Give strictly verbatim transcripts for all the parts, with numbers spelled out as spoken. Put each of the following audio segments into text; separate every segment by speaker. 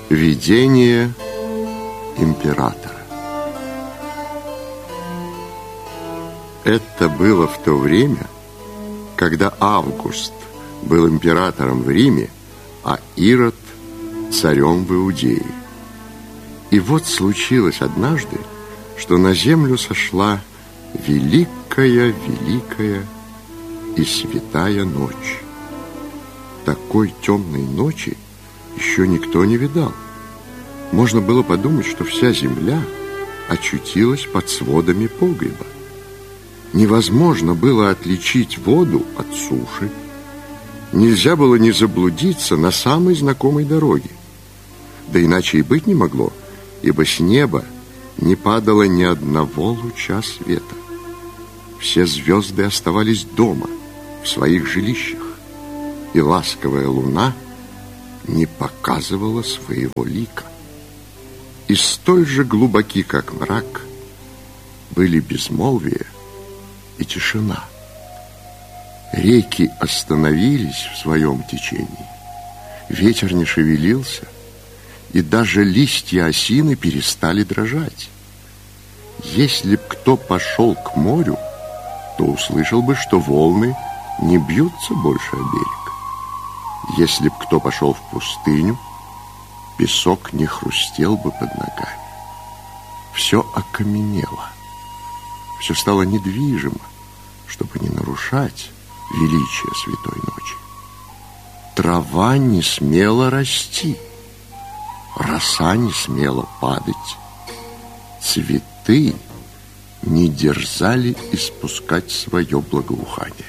Speaker 1: Видение императора. Это было в то время, когда Август был императором в Риме, а Ирод царем в Иудее. И вот случилось однажды, что на землю сошла великая-великая и святая ночь. Такой темной ночи еще никто не видал. Можно было подумать, что вся земля очутилась под сводами погреба. Невозможно было отличить воду от суши. Нельзя было не заблудиться на самой знакомой дороге. Да иначе и быть не могло, ибо с неба не падало ни одного луча света. Все звезды оставались дома, в своих жилищах, и ласковая луна не показывала своего лика. И столь же глубоки, как мрак, были безмолвие и тишина. Реки остановились в своем течении, ветер не шевелился, и даже листья осины перестали дрожать. Если б кто пошел к морю, то услышал бы, что волны не бьются больше о берег. Если б кто пошел в пустыню, песок не хрустел бы под ногами. Все окаменело, все стало недвижимо, чтобы не нарушать величие святой ночи. Трава не смела расти, роса не смела падать, цветы не дерзали испускать свое благоухание.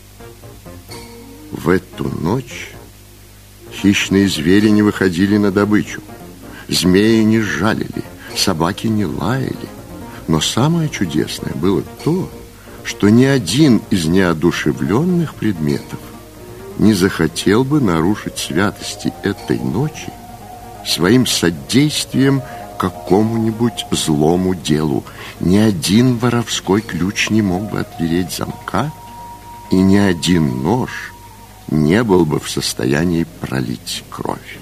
Speaker 1: В эту ночь хищные звери не выходили на добычу, змеи не жалили, собаки не лаяли. Но самое чудесное было то, что ни один из неодушевленных предметов не захотел бы нарушить святости этой ночи своим содействием какому-нибудь злому делу. Ни один воровской ключ не мог бы отпереть замка, и ни один нож не был бы в состоянии пролить кровь.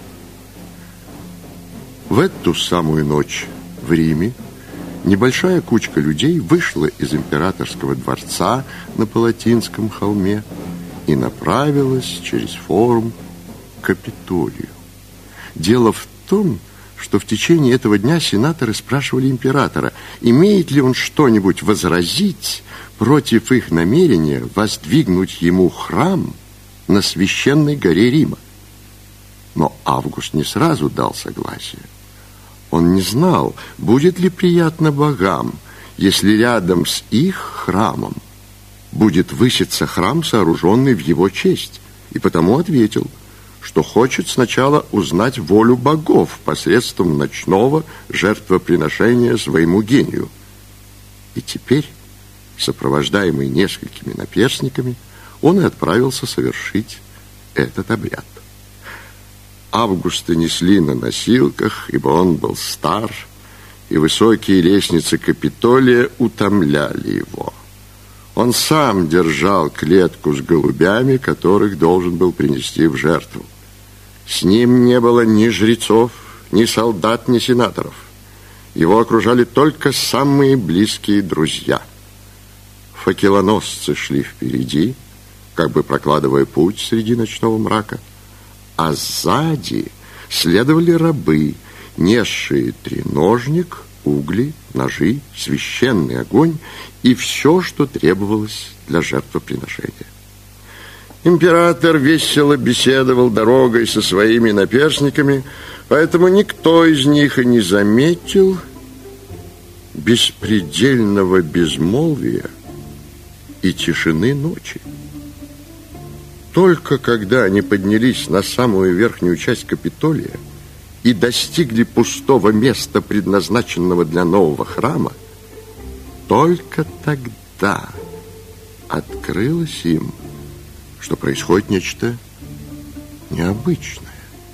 Speaker 1: В эту самую ночь в Риме небольшая кучка людей вышла из императорского дворца на Палатинском холме и направилась через форум к Капитолию. Дело в том, что в течение этого дня сенаторы спрашивали императора, имеет ли он что-нибудь возразить против их намерения воздвигнуть ему храм на священной горе Рима. Но Август не сразу дал согласие. Он не знал, будет ли приятно богам, если рядом с их храмом будет выситься храм, сооруженный в его честь, и потому ответил, что хочет сначала узнать волю богов посредством ночного жертвоприношения своему гению. И теперь, сопровождаемый несколькими наперсниками, он и отправился совершить этот обряд. Августа несли на носилках, ибо он был стар, и высокие лестницы Капитолия утомляли его. Он сам держал клетку с голубями, которых должен был принести в жертву. С ним не было ни жрецов, ни солдат, ни сенаторов. Его окружали только самые близкие друзья. Факелоносцы шли впереди, как бы прокладывая путь среди ночного мрака, а сзади следовали рабы, несшие треножник, угли, ножи, священный огонь и все, что требовалось для жертвоприношения. Император весело беседовал дорогой со своими наперсниками, поэтому никто из них и не заметил беспредельного безмолвия и тишины ночи. Только когда они поднялись на самую верхнюю часть Капитолия и достигли пустого места, предназначенного для нового храма, только тогда открылось им, что происходит нечто необычное.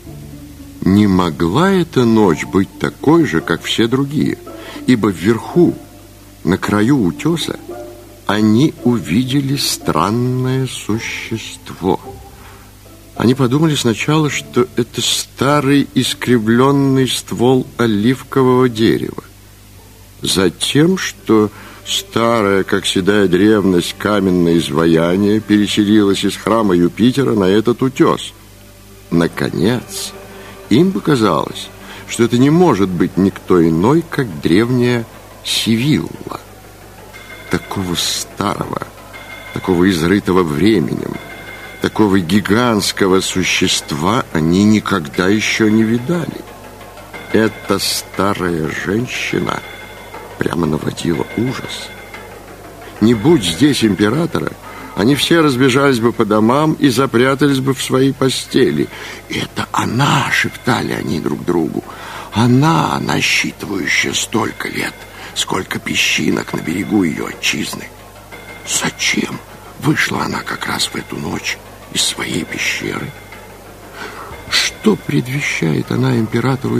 Speaker 1: Не могла эта ночь быть такой же, как все другие, ибо вверху, на краю утеса, они увидели странное существо. Они подумали сначала, что это старый искривленный ствол оливкового дерева. Затем, что старое, как седая древность, каменное изваяние переселилось из храма Юпитера на этот утес. Наконец, им показалось, что это не может быть никто иной, как древняя Сивилла. Такого старого, такого изрытого временем, такого гигантского существа они никогда еще не видали. Эта старая женщина прямо наводила ужас. Не будь здесь императора, они все разбежались бы по домам и запрятались бы в свои постели. «Это она!» — шептали они друг другу. «Она, насчитывающая столько лет, сколько песчинок на берегу ее отчизны. Зачем вышла она как раз в эту ночь из своей пещеры? Что предвещает она императору